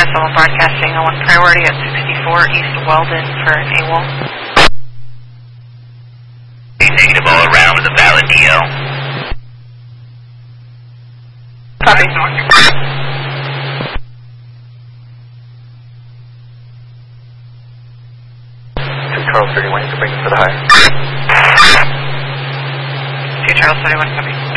SL1 broadcasting on 1 priority at 64 East Weldon for an AWOL. Negative all around with a valid DO. Copy. Charles 31, you can bring us to the high. 2 Charles 31, copy.